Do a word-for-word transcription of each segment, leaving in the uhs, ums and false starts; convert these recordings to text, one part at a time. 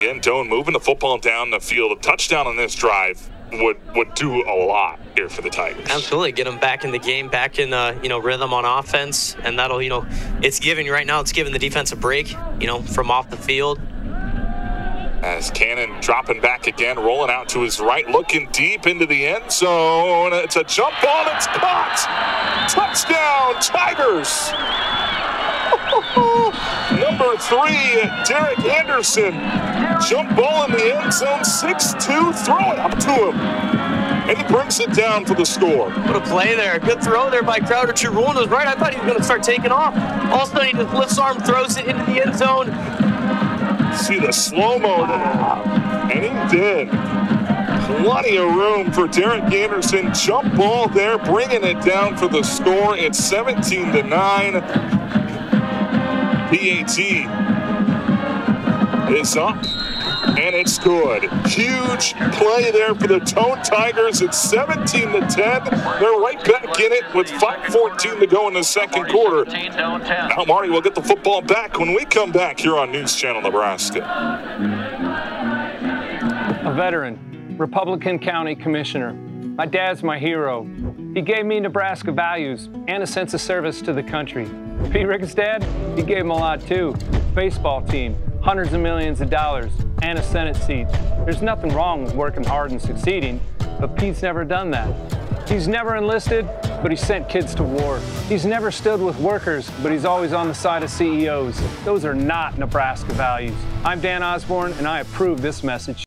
Again, Doane moving the football down the field. A touchdown on this drive would would do a lot here for the Tigers. Absolutely, get them back in the game, back in uh, you know rhythm on offense, and that'll you know it's giving right now. It's giving the defense a break, you know, from off the field. As Cannon dropping back again, rolling out to his right, looking deep into the end zone. It's a jump ball. It's caught. Touchdown, Tigers. Number three, Derek Anderson. Jump ball in the end zone, six two, throw it up to him. And he brings it down for the score. What a play there. Good throw there by Crowder. True rolling was right. I thought he was going to start taking off. All of a sudden, he just lifts arm, throws it into the end zone. See the slow-mo wow. And he did. Plenty of room for Derek Anderson. Jump ball there, bringing it down for the score. It's seventeen to nine. P A T is up, and it's good. Huge play there for the Doane Tigers. It's seventeen to ten. They're right back in it with five fourteen to go in the second quarter. Mount Marty will get the football back when we come back here on News Channel Nebraska. A veteran, Republican County Commissioner. My dad's my hero. He gave me Nebraska values and a sense of service to the country. Pete Rick's dad, he gave him a lot too. Baseball team, hundreds of millions of dollars, and a Senate seat. There's nothing wrong with working hard and succeeding, but Pete's never done that. He's never enlisted, but he sent kids to war. He's never stood with workers, but he's always on the side of C E Os. Those are not Nebraska values. I'm Dan Osborne, and I approve this message.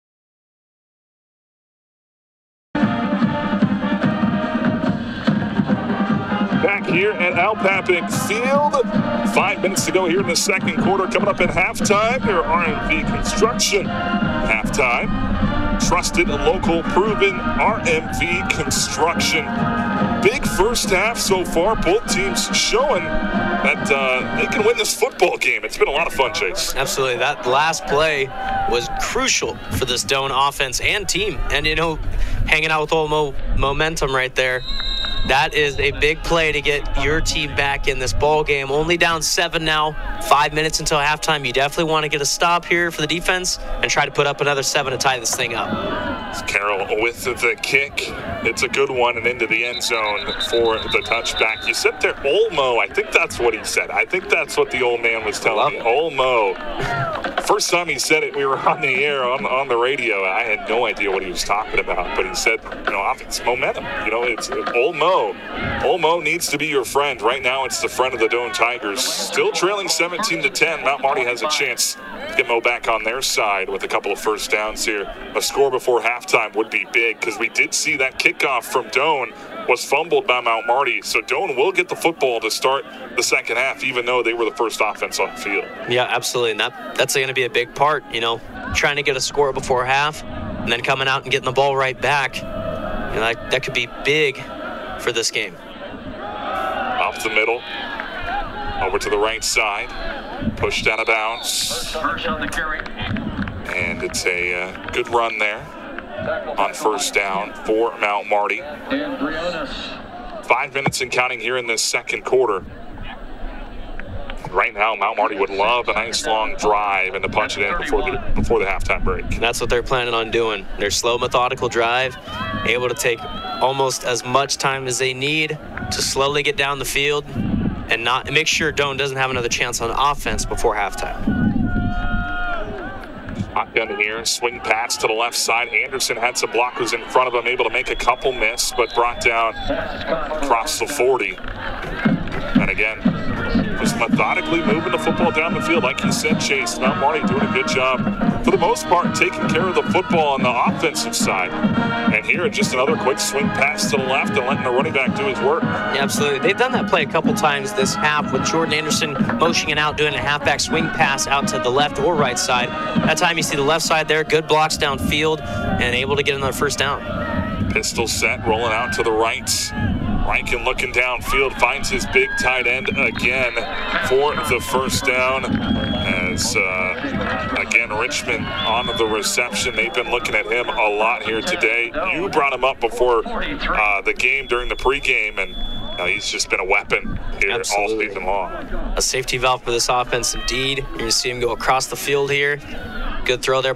Back here at Al Papik Field. Five minutes to go here in the second quarter. Coming up at halftime, your R M V Construction halftime. Trusted, local, proven R M V Construction. Big first half so far. Both teams showing that uh, they can win this football game. It's been a lot of fun, Chase. Absolutely. That last play was crucial for this Doane offense and team. And, you know, hanging out with all mo- momentum right there. That is a big play to get your team back in this ball game. Only down seven now, five minutes until halftime. You definitely want to get a stop here for the defense and try to put up another seven to tie this thing up. Carroll with the kick. It's a good one and into the end zone for the touchback. You said there, Olmo. I think that's what he said. I think that's what the old man was telling me. Olmo. First time he said it, we were on the air, on, on the radio. I had no idea what he was talking about, but he said, you know, offense momentum. You know, it's Olmo. Olmo needs to be your friend. Right now, it's the friend of the Doane Tigers. Still trailing seventeen to ten. Mount Marty has a chance to get Mo back on their side with a couple of first downs here. A score before halftime would be big because we did see that kickoff from Doane was fumbled by Mount Marty. So Doane will get the football to start the second half, even though they were the first offense on the field. Yeah, absolutely. And that, that's going to be a big part, you know, trying to get a score before half and then coming out and getting the ball right back. You know, that, that could be big for this game. Off the middle, over to the right side, pushed out of bounds. And it's a uh, good run there on first down for Mount Marty. Five minutes and counting here in this second quarter. Right now, Mount Marty would love a nice long drive and to punch it in before the before the halftime break. That's what they're planning on doing. Their slow, methodical drive, able to take almost as much time as they need to slowly get down the field and not and make sure Doane doesn't have another chance on offense before halftime. Shotgun here, swing pass to the left side. Anderson had some blockers in front of him, able to make a couple miss, but brought down across the forty. And again, just methodically moving the football down the field. Like you said, Chase, Mount Marty doing a good job, for the most part, taking care of the football on the offensive side. And here, just another quick swing pass to the left and letting the running back do his work. Yeah, absolutely. They've done that play a couple times this half with Jordan Anderson motioning out, doing a halfback swing pass out to the left or right side. That time you see the left side there, good blocks downfield, and able to get another first down. Pistol set, rolling out to the right. Rankin looking downfield, finds his big tight end again for the first down. As, uh, again, Richmond on the reception. They've been looking at him a lot here today. You brought him up before uh, the game during the pregame, and uh, he's just been a weapon here Absolutely. all season long. A safety valve for this offense, indeed. You're going to see him go across the field here. Good throw there